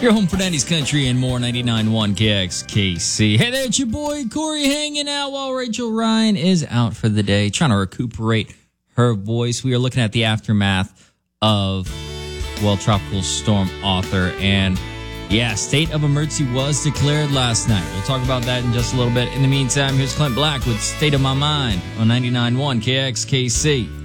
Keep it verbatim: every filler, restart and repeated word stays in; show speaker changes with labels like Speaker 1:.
Speaker 1: Your home for nineties country and more, ninety-nine point one K X K C. Hey there, it's your boy Corey hanging out while Rachel Ryan is out for the day, trying to recuperate her voice. We are looking at the aftermath of, well, Tropical Storm Arthur. And yeah, state of emergency was declared last night. We'll talk about that in just a little bit. In the meantime, here's Clint Black with State of My Mind on ninety-nine point one K X K C.